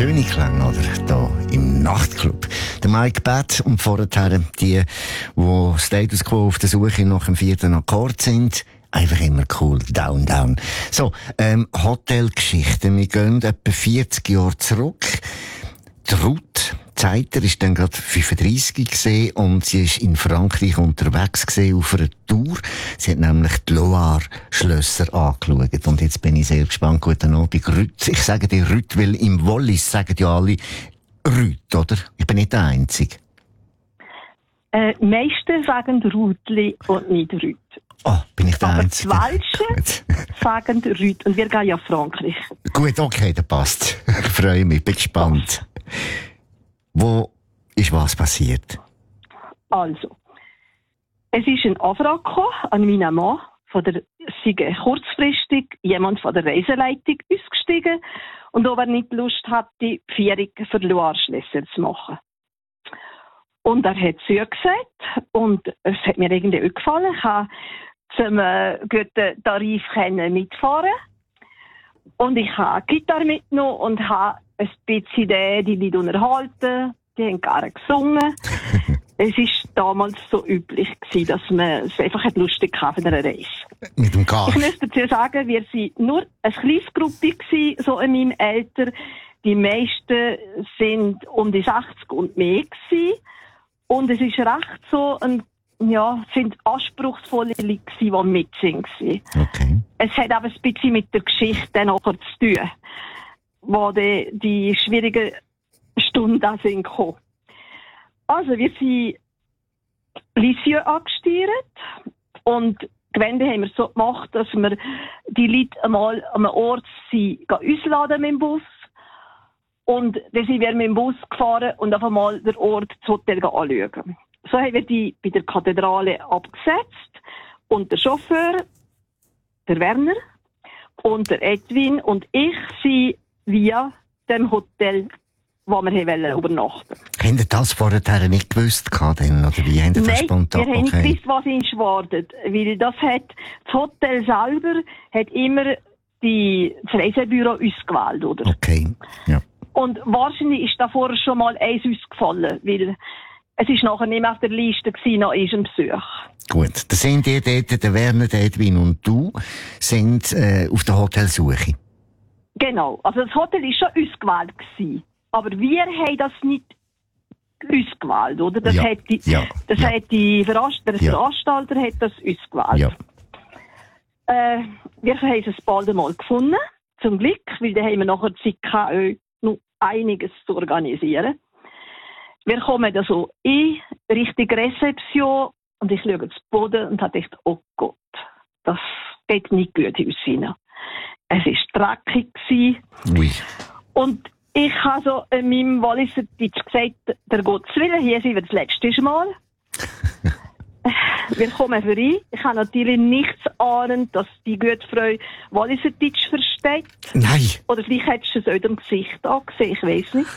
Schöne Klänge, oder? Da im Nachtclub. Der Mike Batt und vorher die Status Quo auf der Suche nach dem 4. Akkord sind. Einfach immer cool. Down, down. So, Hotelgeschichten. Wir gehen etwa 40 Jahre zurück. Die Ruth Zeiter ist dann gerade 35 gesehen und sie ist in Frankreich unterwegs gesehen auf einer Tour. Sie hat nämlich die Loire-Schlösser angeschaut. Und jetzt bin ich sehr gespannt. Guten Abend, Ruth. Ich sage dir Ruth, weil im Wallis sagen ja alle Ruth, oder? Ich bin nicht der Einzige. Die meisten sagen Rutli und nicht Ruth. Oh, bin ich der Einzige? Aber die Welschen sagen Ruth. Und wir gehen ja Frankreich. Gut, okay, das passt. Ich freue mich, bin gespannt. Wo ist was passiert? Also, es ist ein Anfrage gekommen an meinen Mann, sei kurzfristig jemand von der Reiseleitung ausgestiegen und ob er nicht Lust hatte, die Führung für Loire-Schlösser zu machen. Und er hat es ja gesagt und es hat mir irgendwie auch gefallen. Ich habe zum guten Tarif mitfahren und ich habe Gitarre mitgenommen und habe ein bisschen die Leute unterhalten, die haben gerne gesungen. Es war damals so üblich gewesen, dass man es einfach lustig hatte von einer Reise. Mit dem Gas. Ich muss dazu sagen, wir waren nur eine kleine Gruppe gewesen, so in meinem Alter. Die meisten sind um die 60 und mehr gewesen. Und es ist recht so sind anspruchsvolle Leute gewesen, die mitsingen. Okay. Es hat aber ein bisschen mit der Geschichte nachher zu tun, wo die schwierigen Stunden da sind gekommen. Also, wir sind Lisieux angesteuert und die Wende haben wir so gemacht, dass wir die Leute einmal an einem Ort ausladen mit dem Bus. Und dann sind wir mit dem Bus gefahren und auf einmal den Ort, das Hotel anschauen. So haben wir die bei der Kathedrale abgesetzt und der Chauffeur, der Werner und der Edwin und ich sind via dem Hotel, wo wir übernachten wollten. Haben Sie das vorher nicht gewusst, oder wie? Haben Sie das spontan? Wir haben nicht gewusst, was uns wartet, weil das Hotel selber hat immer das Reisebüro uns gewählt, oder? Okay, ja. Und wahrscheinlich ist da vorher schon mal eins ausgefallen, weil es ist nachher nicht mehr auf der Liste gewesen, nach unserem Besuch. Gut, da sind ihr dort, der Werner, der Edwin und du, sind auf der Hotelsuche. Genau, also das Hotel war schon ausgewählt gewesen. Aber wir haben das nicht ausgewählt, oder? Der Veranstalter hat das ausgewählt. Ja. Wir haben es bald einmal gefunden, zum Glück, weil dann haben wir nachher Zeit gehabt, noch einiges zu organisieren. Wir kommen da so in Richtung Rezeption und ich schaue zu Boden und habe gedacht, oh Gott, das geht nicht gut aus hinein. Es war dreckig gewesen. Und ich habe so in meinem Walliser Deutsch gesagt, der Gotteswillen, hier sind wir das letzte Mal. Wir kommen vorbei. Ich habe natürlich nichts ahnend, dass die gute Frau Walliser Deutsch versteht. Nein. Oder vielleicht hättest du es auch im Gesicht angesehen, ich weiss nicht.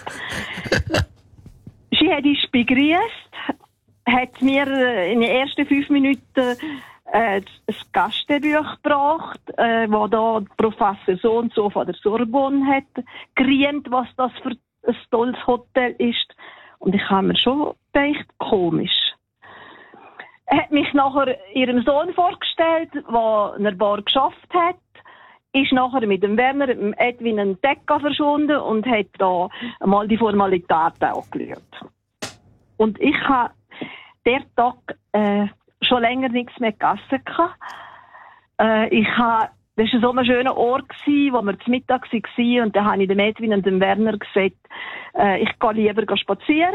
Sie hat uns begrüßt, hat mir in den ersten 5 Minuten ein Gästebuch gebracht, wo da Professor so und so von der Sorbonne hat gerühmt, was das für ein tolles Hotel ist. Und ich habe mir schon gedacht, komisch. Er hat mich nachher ihrem Sohn vorgestellt, der in der Bar geschafft hat, ist nachher mit dem Werner, mit dem Edwin einen Decca verschwunden und hat da mal die Formalitäten angeschaut. Und ich habe der Tag schon länger nichts mehr gegessen. Das war so ein schöner Ort, wo wir zu Mittag waren. Und dann habe ich dem Edwin und dem Werner gesagt, ich gehe lieber spazieren.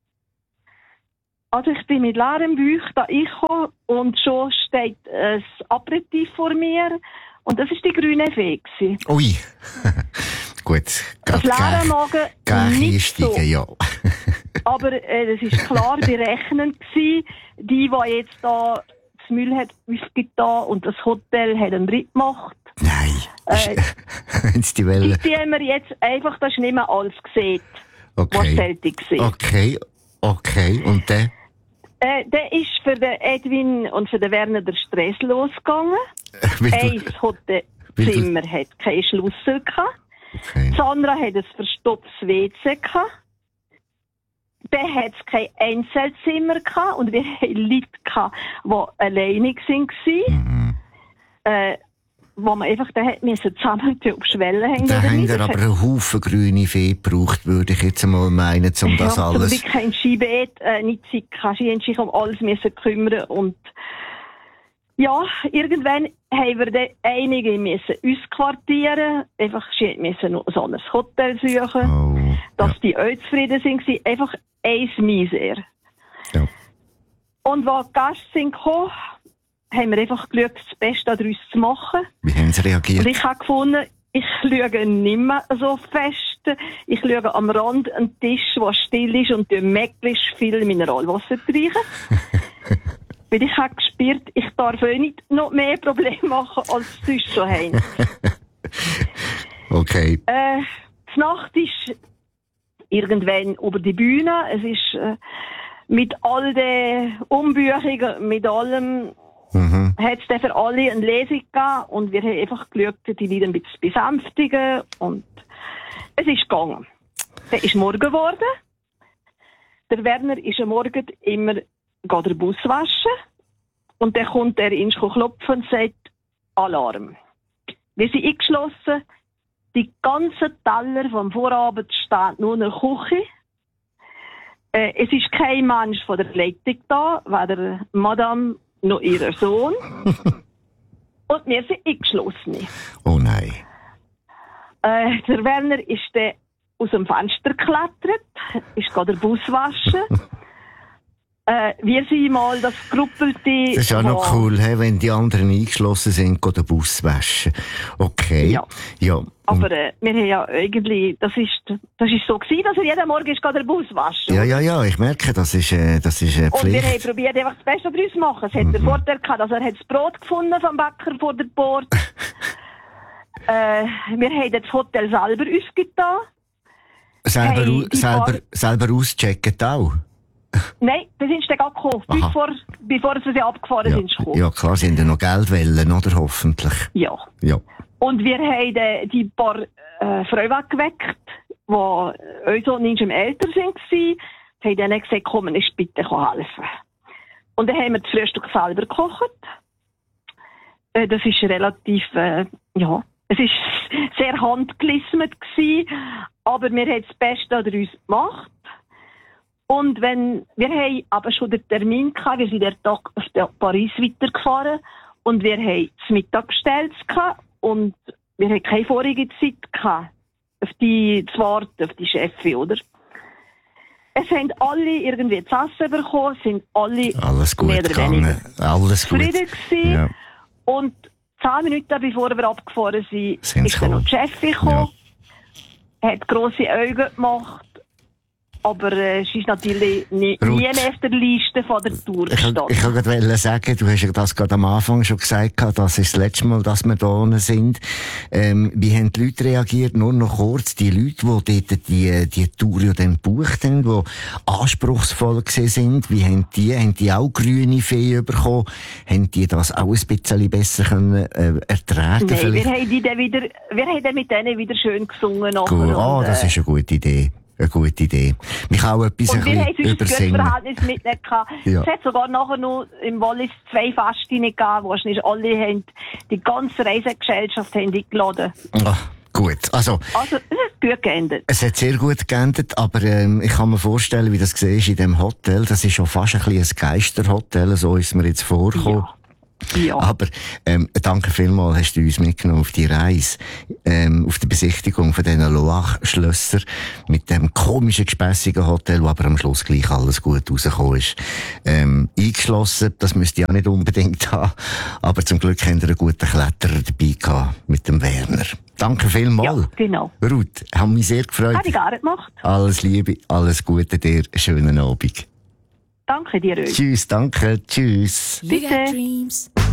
Also ich bin mit leerem Bauch da reingekommen und schon steht ein Aperitif vor mir. Und das war die grüne Fee. Ui. Gut. Das leere Magen nicht so. Ja. Aber das war klar berechnend gewesen. Die jetzt da das Müll hat ausgetan und das Hotel hat einen Ritt gemacht. Nein. Die Welle. Die haben wir jetzt einfach, das ist nicht mehr alles gesehen, was fertig war. Okay. Und dann? Dann ist für den Edwin und für den Werner der Stress losgegangen. Ein Hotelzimmer hat keinen Schlüssel gehabt. Okay. Sandra hat ein verstopftes WC gehabt. Dann hat es kein Einzelzimmer gehabt und wir hatten Leute gehabt, die alleinig waren. Wo man einfach dann zusammen auf Schwellen hängen. Da haben wir aber einen Haufen grüne Fee gebraucht, würde ich jetzt einmal meinen, um das alles... Ja, kein Skibett, nicht Zeit, sich um alles kümmern und ja, irgendwann haben wir dann einige müssen uns quartieren, einfach müssen so ein Hotel suchen, dass die auch zufrieden sind, einfach eins Misere. Ja. Und als die Gäste sind gekommen, haben wir einfach geschaut, das Beste daraus zu machen. Wie haben sie reagiert? Und ich habe gefunden, ich schaue nicht mehr so fest. Ich schaue am Rand einen Tisch, der still ist und möglichst viel Mineralwasser trinken. Weil ich habe gespürt, ich darf auch nicht noch mehr Probleme machen, als sie sonst schon haben. Okay. Die Nacht ist irgendwann über die Bühne. Es ist mit all den Umbuchungen, mit allem, hat es dann für alle eine Lesung gegeben und wir haben einfach geschaut, die Leute ein bisschen besänftigen und es ist gegangen. Dann ist morgen geworden. Der Werner ist am Morgen immer den Bus waschen und dann kommt er ins klopfen und sagt Alarm. Wir sind eingeschlossen, die ganzen Teller vom Vorabend stehen nur in der Küche. Es ist kein Mensch von der Leitung da, weder Madame noch ihr Sohn. Und wir sind eingeschlossen. Oh nein. Der Werner ist dann aus dem Fenster geklettert, ist gerade den Bus waschen. Wir sind mal das Gruppelte... Das ist auch noch cool, wenn die anderen eingeschlossen sind, gehen den Bus waschen. Okay. Ja. Aber wir haben ja eigentlich... Das ist so gewesen, dass er jeden Morgen ist, den Bus waschen. Ja, ich merke, das ist eine Pflicht. Und wir haben probiert, einfach das Beste daraus zu machen. Es hat den Vorteil gehabt, dass er das Brot gefunden vom Bäcker vor der Port. Wir haben das Hotel selber ausgetan. Selber auschecken auch? Nein, wir sind dann gekommen. Bevor sie abgefahren sind. Ja, klar, sie haben ja noch Geld wollen, oder? Hoffentlich. Ja. Und wir haben die paar Frauen weggeweckt, die so nicht im Älter waren, haben dann gesagt, komm, ist bitte helfen. Und dann haben wir das Frühstück selber gekocht. Das ist relativ, es ist sehr handgelismet gewesen, aber wir haben das Beste daraus gemacht. Und wir haben aber schon den Termin gehabt, wir sind den Tag auf Paris weitergefahren und wir haben das Mittag bestellt gehabt und wir haben keine vorige Zeit gehabt, zu warten auf die Chefin, oder? Es haben alle irgendwie zu essen bekommen, sind alle alles gut mehr oder weniger zufrieden gewesen. Ja. Und 10 Minuten bevor wir abgefahren sind, ist dann noch die Chefin gekommen, hat grosse Augen gemacht. Aber es ist natürlich nie mehr auf der Liste von der Tour gestanden. Ich wollte gerade sagen, du hast ja das gerade am Anfang schon gesagt, das ist das letzte Mal, dass wir da unten sind. Wie haben die Leute reagiert? Nur noch kurz, die Leute, die dort die Tour ja dann gebucht haben, die anspruchsvoll sind, wie haben die auch grüne Fee bekommen? Haben die das auch ein bisschen besser können ertragen? Nein, wir haben dann mit denen wieder schön gesungen. Gut, das ist eine gute Idee. Eine gute Idee. Mich auch etwas und wir haben ein sonst ein gutes Verhältnis mit ihnen gehabt. Es hat sogar nachher noch im Wallis 2 Festchen gegeben, wo nicht alle haben, die ganze Reisegesellschaft haben eingeladen. Ach, gut. Also, es hat gut geendet. Es hat sehr gut geendet, aber ich kann mir vorstellen, wie das siehst in dem Hotel. Das ist schon fast ein Geisterhotel, so ist mir jetzt vorgekommen. Ja. Aber danke vielmals, hast du uns mitgenommen auf die Reise, auf die Besichtigung von diesen Loach-Schlösser mit dem komischen, gespässigen Hotel, wo aber am Schluss gleich alles gut rausgekommen ist. Eingeschlossen, das müsste ich auch nicht unbedingt haben, aber zum Glück haben wir einen guten Kletterer dabei gehabt mit dem Werner. Danke vielmals. Ja, genau. Ruth, haben mich sehr gefreut. Habe ich gar nicht gemacht. Alles Liebe, alles Gute dir, schönen Abend. Danke dir. Tschüss, danke, tschüss. Bitte.